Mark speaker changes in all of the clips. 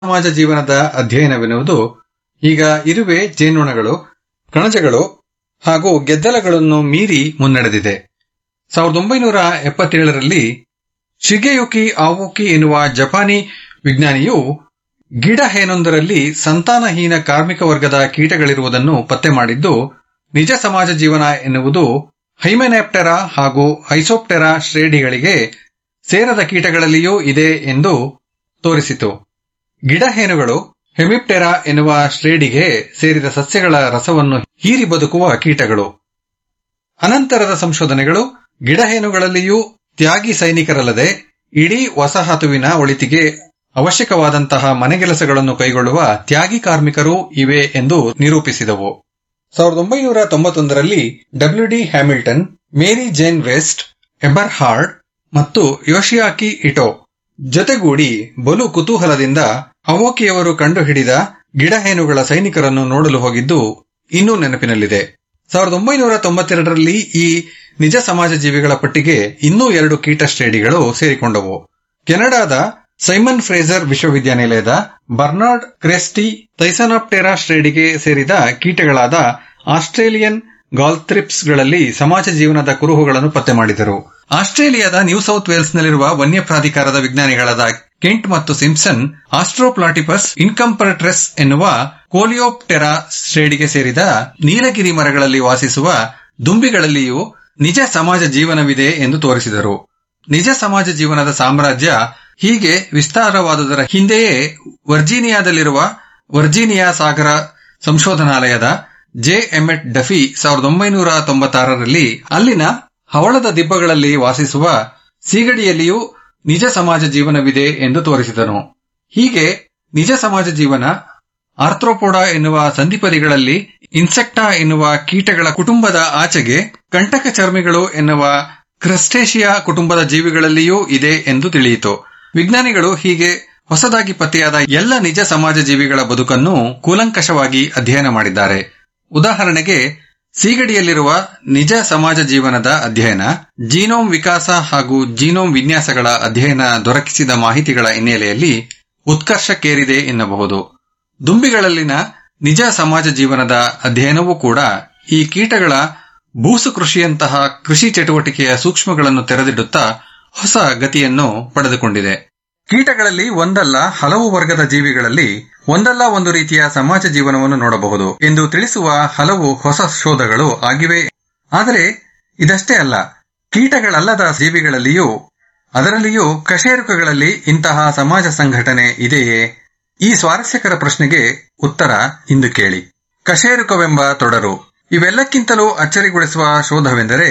Speaker 1: ಸಮಾಜ ಜೀವನದ ಅಧ್ಯಯನವೆನ್ನುವುದು ಈಗ ಇರುವೆ, ಜೇನುನೊಣಗಳು, ಕಣಜಗಳು ಹಾಗೂ ಗೆದ್ದಲಗಳನ್ನು ಮೀರಿ ಮುನ್ನಡೆದಿದೆ. 1977ರಲ್ಲಿ ಶಿಗೆಯುಕಿ ಆವೋಕಿ ಎನ್ನುವ ಜಪಾನಿ ವಿಜ್ಞಾನಿಯು ಗಿಡ ಹೇನೊಂದರಲ್ಲಿ ಸಂತಾನಹೀನ ಕಾರ್ಮಿಕ ವರ್ಗದ ಕೀಟಗಳಿರುವುದನ್ನು ಪತ್ತೆ ಮಾಡಿದ್ದು, ನಿಜ ಸಮಾಜ ಜೀವನ ಎನ್ನುವುದು ಹೈಮೆನಾಪ್ಟೆರಾ ಹಾಗೂ ಐಸೋಪ್ಟೆರಾ ಶ್ರೇಣಿಗಳಿಗೆ ಸೇರದ ಕೀಟಗಳಲ್ಲಿಯೂ ಇದೆ ಎಂದು ತೋರಿಸಿತು. ಗಿಡಹೇನುಗಳು ಹೆಮಿಪ್ಟೆರಾ ಎನ್ನುವ ಶ್ರೇಣಿಗೆ ಸೇರಿದ ಸಸ್ಯಗಳ ರಸವನ್ನು ಹೀರಿ ಬದುಕುವ ಕೀಟಗಳು. ಅನಂತರದ ಸಂಶೋಧನೆಗಳು ಗಿಡಹೇನುಗಳಲ್ಲಿಯೂ ತ್ಯಾಗಿ ಸೈನಿಕರಲ್ಲದೆ ಇಡೀ ವಸಾಹತುವಿನ ಒಳಿತಿಗೆ ಅವಶ್ಯಕವಾದಂತಹ ಮನೆಗೆಲಸಗಳನ್ನು ಕೈಗೊಳ್ಳುವ ತ್ಯಾಗಿ ಕಾರ್ಮಿಕರೂ ಇವೆ ಎಂದು ನಿರೂಪಿಸಿದವು. 1991ರಲ್ಲಿ ಡಬ್ಲ್ಯೂ.ಡಿ. ಹ್ಯಾಮಿಲ್ಟನ್, ಮೇರಿ ಜೇನ್ ವೆಸ್ಟ್, ಎಬರ್ಹಾರ್ಡ್ ಮತ್ತು ಯೋಶಿಯಾಕಿ ಇಟೋ ಜೊತೆಗೂಡಿ ಬಲು ಕುತೂಹಲದಿಂದ ಅವೋಕಿಯವರು ಕಂಡುಹಿಡಿದ ಗಿಡಹೇನುಗಳ ಸೈನಿಕರನ್ನು ನೋಡಲು ಹೋಗಿದ್ದು ಇನ್ನೂ ನೆನಪಿನಲ್ಲಿದೆ. 1992ರಲ್ಲಿ ಈ ನಿಜ ಸಮಾಜ ಜೀವಿಗಳ ಪಟ್ಟಿಗೆ ಇನ್ನೂ 2 ಕೀಟ ಶ್ರೇಣಿಗಳು ಸೇರಿಕೊಂಡವು. ಕೆನಡಾದ ಸೈಮನ್ ಫ್ರೇಸರ್ ವಿಶ್ವವಿದ್ಯಾನಿಲಯದ ಬರ್ನಾರ್ಡ್ ಕ್ರೆಸ್ಟಿ ಥೈಸನಾಪ್ಟೆರಾ ಶ್ರೇಣಿಗೆ ಸೇರಿದ ಕೀಟಗಳಾದ ಆಸ್ಟ್ರೇಲಿಯನ್ ಗಾಲ್ಥ್ರಿಪ್ಸ್ಗಳಲ್ಲಿ ಸಮಾಜ ಜೀವನದ ಕುರುಹುಗಳನ್ನು ಪತ್ತೆ ಮಾಡಿದರು. ಆಸ್ಟ್ರೇಲಿಯಾದ ನ್ಯೂ ಸೌತ್ ವೇಲ್ಸ್ನಲ್ಲಿರುವ ವನ್ಯ ಪ್ರಾಧಿಕಾರದ ವಿಜ್ಞಾನಿಗಳಾದ ಕೆಂಟ್ ಮತ್ತು ಸಿಂಪ್ಸನ್ ಆಸ್ಟ್ರೋಪ್ಲಾಟಿಪಸ್ ಇನ್ಕಂಪರ್ಟ್ರೆಸ್ ಎನ್ನುವ ಕೋಲಿಯೋಪ್ಟೆರಾ ಶ್ರೇಣಿಗೆ ಸೇರಿದ ನೀಲಗಿರಿ ಮರಗಳಲ್ಲಿ ವಾಸಿಸುವ ದುಂಬಿಗಳಲ್ಲಿಯೂ ನಿಜ ಸಮಾಜ ಜೀವನವಿದೆ ಎಂದು ತೋರಿಸಿದರು. ನಿಜ ಸಮಾಜ ಜೀವನದ ಸಾಮ್ರಾಜ್ಯ ಹೀಗೆ ವಿಸ್ತಾರವಾದುದರ ಹಿಂದೆಯೇ ವರ್ಜೀನಿಯಾದಲ್ಲಿರುವ ವರ್ಜೀನಿಯಾ ಸಾಗರ ಸಂಶೋಧನಾಲಯದ ಜೆ. ಎಮ್ಮೆಟ್ ಡಫಿ 1996ರಲ್ಲಿ ಅಲ್ಲಿನ ಹವಳದ ದಿಬ್ಬಗಳಲ್ಲಿ ವಾಸಿಸುವ ಸೀಗಡಿಯಲ್ಲಿಯೂ ನಿಜ ಸಮಾಜ ಜೀವನವಿದೆ ಎಂದು ತೋರಿಸಿದನು. ಹೀಗೆ ನಿಜ ಸಮಾಜ ಜೀವನ ಆರ್ಥ್ರೋಪೋಡಾ ಎನ್ನುವ ಸಂಧಿಪದಿಗಳಲ್ಲಿ, ಇನ್ಸೆಕ್ಟಾ ಎನ್ನುವ ಕೀಟಗಳ ಕುಟುಂಬದ ಆಚೆಗೆ ಕಂಟಕ ಚರ್ಮಿಗಳು ಎನ್ನುವ ಕ್ರಸ್ಟೇಷಿಯಾ ಕುಟುಂಬದ ಜೀವಿಗಳಲ್ಲಿಯೂ ಇದೆ ಎಂದು ತಿಳಿಯಿತು. ವಿಜ್ಞಾನಿಗಳು ಹೀಗೆ ಹೊಸದಾಗಿ ಪತ್ತೆಯಾದ ಎಲ್ಲ ನಿಜ ಸಮಾಜ ಜೀವಿಗಳ ಬದುಕನ್ನು ಕೂಲಂಕಷವಾಗಿ ಅಧ್ಯಯನ ಮಾಡಿದ್ದಾರೆ. ಉದಾಹರಣೆಗೆ, ಸೀಗಡಿಯಲ್ಲಿರುವ ನಿಜ ಸಮಾಜ ಜೀವನದ ಅಧ್ಯಯನ, ಜೀನೋಮ್ ವಿಕಾಸ ಹಾಗೂ ಜೀನೋಮ್ ವಿನ್ಯಾಸಗಳ ಅಧ್ಯಯನ ದೊರಕಿಸಿದ ಮಾಹಿತಿಗಳ ಹಿನ್ನೆಲೆಯಲ್ಲಿ ಉತ್ಕರ್ಷಕ್ಕೇರಿದೆ ಎನ್ನಬಹುದು. ದುಂಬಿಗಳಲ್ಲಿನ ನಿಜ ಸಮಾಜ ಜೀವನದ ಅಧ್ಯಯನವೂ ಕೂಡ ಈ ಕೀಟಗಳ ಬೂಸು ಕೃಷಿಯಂತಹ ಕೃಷಿ ಚಟುವಟಿಕೆಯ ಸೂಕ್ಷ್ಮಗಳನ್ನು ತೆರೆದಿಡುತ್ತಾ ಹೊಸ ಗತಿಯನ್ನು ಪಡೆದುಕೊಂಡಿದೆ. ಕೀಟಗಳಲ್ಲಿ ಒಂದಲ್ಲ ಹಲವು ವರ್ಗದ ಜೀವಿಗಳಲ್ಲಿ ಒಂದಲ್ಲ ಒಂದು ರೀತಿಯ ಸಮಾಜ ಜೀವನವನ್ನು ನೋಡಬಹುದು ಎಂದು ತಿಳಿಸುವ ಹಲವು ಹೊಸ ಶೋಧಗಳು ಆಗಿವೆ. ಆದರೆ ಇದಷ್ಟೇ ಅಲ್ಲ, ಕೀಟಗಳಲ್ಲದ ಜೀವಿಗಳಲ್ಲಿಯೂ, ಅದರಲ್ಲಿಯೂ ಕಶೇರುಕಗಳಲ್ಲಿ ಇಂತಹ ಸಮಾಜ ಸಂಘಟನೆ ಇದೆಯೇ? ಈ ಸ್ವಾರಸ್ಯಕರ ಪ್ರಶ್ನೆಗೆ ಉತ್ತರ ಇಂದು ಕೇಳಿ. ಕಶೇರುಕವೆಂಬ ತೊಡರು. ಇವೆಲ್ಲಕ್ಕಿಂತಲೂ ಅಚ್ಚರಿಗೊಳಿಸುವ ಶೋಧವೆಂದರೆ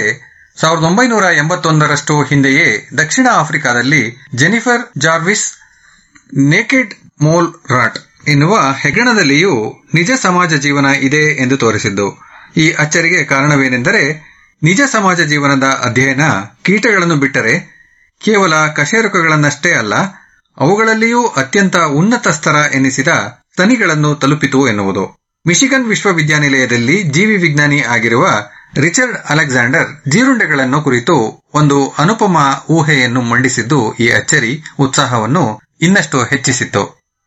Speaker 1: 1981ರಷ್ಟು ಹಿಂದೆಯೇ ದಕ್ಷಿಣ ಆಫ್ರಿಕಾದಲ್ಲಿ Jennifer Jarvis naked mole rot ಎನ್ನುವ ಹೆಗ್ಗಣದಲ್ಲಿಯೂ ನಿಜ ಸಮಾಜ ಜೀವನ ಇದೆ ಎಂದು ತೋರಿಸಿದ್ದು. ಈ ಅಚ್ಚರಿಗೆ ಕಾರಣವೇನೆಂದರೆ, ನಿಜ ಸಮಾಜ ಜೀವನದ ಅಧ್ಯಯನ ಕೀಟಗಳನ್ನು ಬಿಟ್ಟರೆ ಕೇವಲ ಕಶೇರುಕಗಳನ್ನಷ್ಟೇ ಅಲ್ಲ, ಅವುಗಳಲ್ಲಿಯೂ ಅತ್ಯಂತ ಉನ್ನತ ಸ್ತರ ಎನ್ನಿಸಿದ ಸ್ತನಿಗಳನ್ನು ತಲುಪಿತು ಎನ್ನುವುದು. ಮಿಶಿಗನ್ ವಿಶ್ವವಿದ್ಯಾನಿಲಯದಲ್ಲಿ ಜೀವಿ ವಿಜ್ಞಾನಿ ಆಗಿರುವ ರಿಚರ್ಡ್ ಅಲೆಕ್ಸಾಂಡರ್ ಜೀರುಂಡೆಗಳನ್ನು ಕುರಿತು ಒಂದು ಅನುಪಮ ಊಹೆಯನ್ನು ಮಂಡಿಸಿದ್ದು ಈ ಅಚ್ಚರಿ ಉತ್ಸಾಹವನ್ನು ಇನ್ನಷ್ಟು ಹೆಚ್ಚಿಸಿತ್ತು.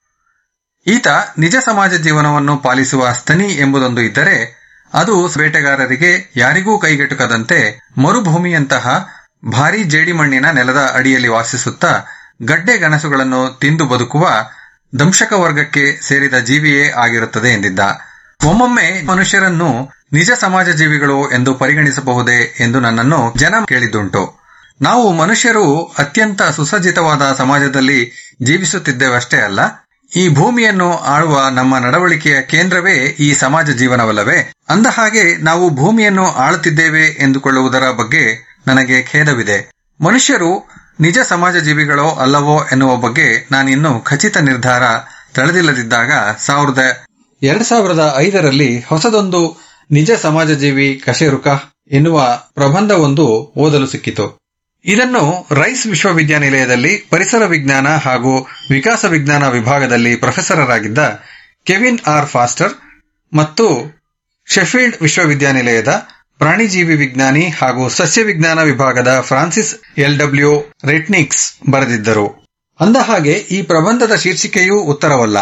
Speaker 1: ಈತ ನಿಜ ಸಮಾಜ ಜೀವನವನ್ನು ಪಾಲಿಸುವ ಸ್ತನಿ ಎಂಬುದೊಂದು ಇದ್ದರೆ, ಅದು ಬೇಟೆಗಾರರಿಗೆ ಯಾರಿಗೂ ಕೈಗೆಟುಕದಂತೆ ಮರುಭೂಮಿಯಂತಹ ಭಾರೀ ಜೇಡಿಮಣ್ಣಿನ ನೆಲದ ಅಡಿಯಲ್ಲಿ ವಾಸಿಸುತ್ತಾ ಗಡ್ಡೆ ಗನಸುಗಳನ್ನು ತಿಂದು ಬದುಕುವ ದಂಶಕ ವರ್ಗಕ್ಕೆ ಸೇರಿದ ಜೀವಿಯೇ ಆಗಿರುತ್ತದೆ ಎಂದಿದ್ದ. ಒಮ್ಮೊಮ್ಮೆ ಮನುಷ್ಯರನ್ನು ನಿಜ ಸಮಾಜ ಜೀವಿಗಳು ಎಂದು ಪರಿಗಣಿಸಬಹುದೇ ಎಂದು ನನ್ನನ್ನು ಜನ ಕೇಳಿದ್ದುಂಟು. ನಾವು ಮನುಷ್ಯರು ಅತ್ಯಂತ ಸುಸಜ್ಜಿತವಾದ ಸಮಾಜದಲ್ಲಿ ಜೀವಿಸುತ್ತಿದ್ದೇವಷ್ಟೇ ಅಲ್ಲ, ಈ ಭೂಮಿಯನ್ನು ಆಳುವ ನಮ್ಮ ನಡವಳಿಕೆಯ ಕೇಂದ್ರವೇ ಈ ಸಮಾಜ ಜೀವನವಲ್ಲವೇ? ಅಂದ ಹಾಗೆ ನಾವು ಭೂಮಿಯನ್ನು ಆಳುತ್ತಿದ್ದೇವೆ ಎಂದುಕೊಳ್ಳುವುದರ ಬಗ್ಗೆ ನನಗೆ ಖೇದವಿದೆ. ಮನುಷ್ಯರು ನಿಜ ಸಮಾಜ ಜೀವಿಗಳೋ ಅಲ್ಲವೋ ಎನ್ನುವ ಬಗ್ಗೆ ನಾನಿನ್ನೂ ಖಚಿತ ನಿರ್ಧಾರ ತಳೆದಿಲ್ಲದಿದ್ದಾಗ 2005ರಲ್ಲಿ ಹೊಸದೊಂದು ನಿಜ ಸಮಾಜ ಜೀವಿ ಕಶೇರುಕ ಎನ್ನುವ ಪ್ರಬಂಧವೊಂದು ಓದಲು ಸಿಕ್ಕಿತು. ಇದನ್ನು ರೈಸ್ ವಿಶ್ವವಿದ್ಯಾನಿಲಯದಲ್ಲಿ ಪರಿಸರ ವಿಜ್ಞಾನ ಹಾಗೂ ವಿಕಾಸ ವಿಜ್ಞಾನ ವಿಭಾಗದಲ್ಲಿ ಪ್ರೊಫೆಸರರಾಗಿದ್ದ ಕೆವಿನ್ ಆರ್ ಫಾಸ್ಟರ್ ಮತ್ತು ಶೆಫೀಲ್ಡ್ ವಿಶ್ವವಿದ್ಯಾನಿಲಯದ ಪ್ರಾಣಿಜೀವಿ ವಿಜ್ಞಾನಿ ಹಾಗೂ ಸಸ್ಯ ವಿಜ್ಞಾನ ವಿಭಾಗದ ಫ್ರಾನ್ಸಿಸ್ ಎಲ್.ಡಬ್ಲ್ಯೂ. ರೆಟ್ನಿಕ್ಸ್ ಬರೆದಿದ್ದರು. ಅಂದಹಾಗೆ ಈ ಪ್ರಬಂಧದ ಶೀರ್ಷಿಕೆಯೂ ಉತ್ತರವಲ್ಲ.